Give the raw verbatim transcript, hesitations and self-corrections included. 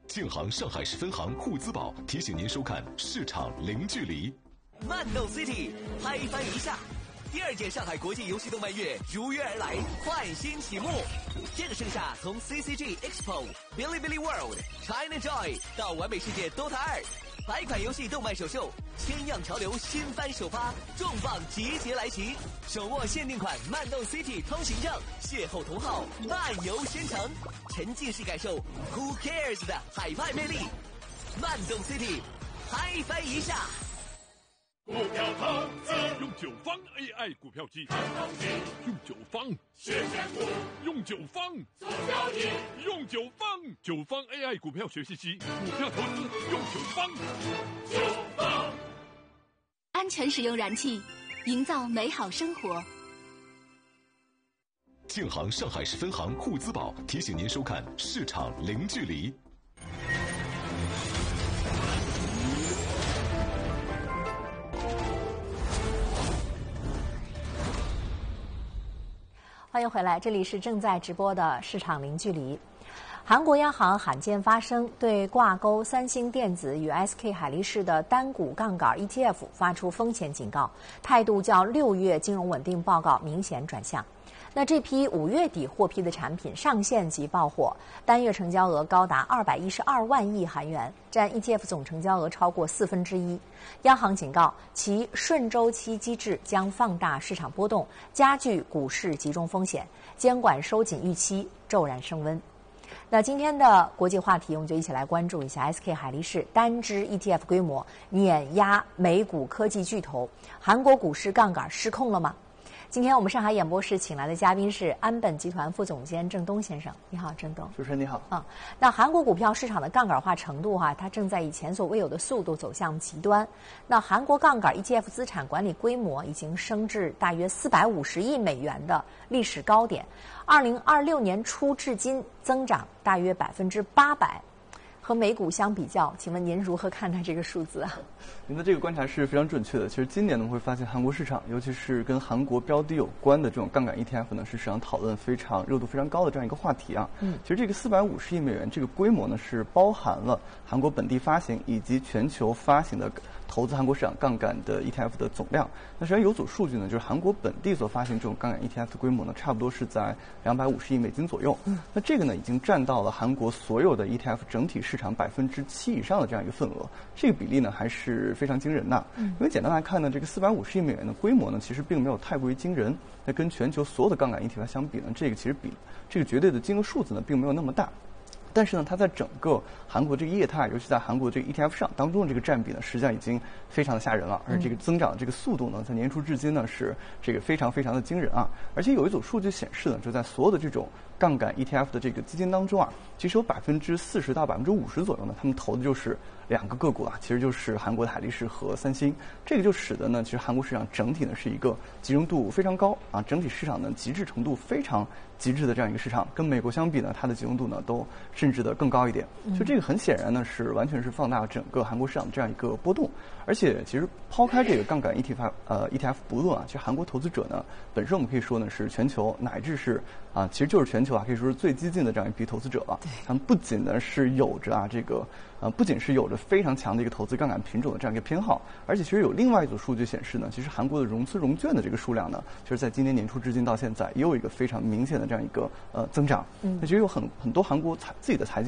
庆行上海市分行沪资宝提醒您收看市场零距离。 漫斗 City 拍翻一下，第二届上海国际游戏动漫月如约而来，焕新启幕。这个盛夏，从 C C G Expo、Bilibili World、China Joy 到完美世界 Dota 二，百款游戏动漫首秀，千样潮流新番首发，重磅集结来袭！手握限定款漫斗 City 通行证，邂逅同好，漫游宣城，沉浸式感受 Who Cares 的海派魅力。漫斗 City 拍翻一下。 股票投资用九方 A I 股票机，用九方学选股，用九方做交易，用九方九方 A I 股票学习机，股票投资用九方。九方安全使用燃气，营造美好生活。 庆行上海市分行沪资宝提醒您收看市场零距离。 欢迎回来，这里是正在直播的市场零距离。韩国央行罕见发声，对挂钩三星电子与 S K 海力士的单股杠杆 E T F 发出风险警告，态度较六月金融稳定报告明显转向。那这批五月底获批的产品上线即爆火，单月成交额高达二百一十二万亿韩元，占 E T F 总成交额超过四分之一。央行警告，其顺周期机制将放大市场波动，加剧股市集中风险，监管收紧预期骤然升温。那今天的国际话题，我们就一起来关注一下 S K 海力士单支 E T F 规模碾压美股科技巨头，韩国股市杠杆失控了吗？今天我们上海演播室请来的嘉宾是安本集团副总监郑东先生。你好，郑东。 主持人你好。 嗯，那韩国股票市场的杠杆化程度哈、啊，它正在以前所未有的速度走向极端。那韩国杠杆 E T F 资产管理规模已经升至大约四百五十亿美元的历史高点，二零二六年初至今增长大约百分之八百。和美股相比较，请问您如何看待这个数字啊？ 您的这个观察是非常准确的。其实今年呢，我们会发现韩国市场，尤其是跟韩国标的有关的这种杠杆 E T F 呢，是市场讨论非常热度非常高的这样一个话题啊。嗯，其实这个四百五十亿美元这个规模呢，是包含了韩国本地发行以及全球发行的投资韩国市场杠杆的 E T F 的总量。那实际上有组数据呢，就是韩国本地所发行这种杠杆 E T F 的规模呢，差不多是在两百五十亿美金左右。嗯，那这个呢，已经占到了韩国所有的 E T F 整体市场百分之七以上的这样一个份额。这个比例呢，还是非常惊人的。嗯，因为简单来看呢，这个四百五十亿美元的规模呢，其实并没有太过于惊人。那跟全球所有的杠杆 E T F 相比呢，这个其实比这个绝对的金额数字呢，并没有那么大。但是呢，它在整个韩国这个业态，尤其在韩国这个 E T F 上当中的这个占比呢，实际上已经非常的吓人了。而这个增长的这个速度呢，在年初至今呢，是这个非常非常的惊人啊。而且有一组数据显示呢，就在所有的这种杠杆 E T F 的这个基金当中啊，其实有百分之四十到百分之五十左右呢，他们投的就是两个个股啊，其实就是韩国的海力士和三星。这个就使得呢，其实韩国市场整体呢是一个集中度非常高啊，整体市场呢极致程度非常极致的这样一个市场，跟美国相比呢，它的集中度呢都甚至的更高一点。所以这个很显然呢是完全是放大了整个韩国市场这样一个波动。而且其实抛开这个杠杆 E T F 呃 E T F 不论啊，其实韩国投资者呢本身我们可以说呢是全球乃至是啊其实就是全球啊可以说是最激进的这样一批投资者了。他们不仅呢是有着啊这个呃不仅是有着非常强的一个投资杠杆品种的这样一个偏好，而且其实有另外一组数据显示呢，其实韩国的融资融券的这个数量呢，其实在今年年初至今到现在也有一个非常明显的这样一个呃增长。嗯，那其实有很很多韩国财自己的财经